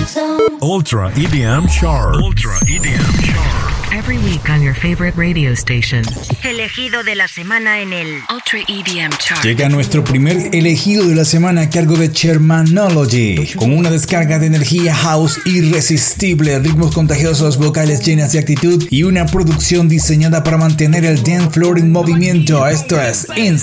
Ultra EDM Chart. Ultra EDM Chart. Every week on your favorite radio station. Elegido de la semana en el Ultra EDM Chart. Llega nuestro primer elegido de la semana a cargo de Shermanology, con una descarga de energía house irresistible, ritmos contagiosos, vocales llenas de actitud y una producción diseñada para mantener el dance floor en movimiento. Esto es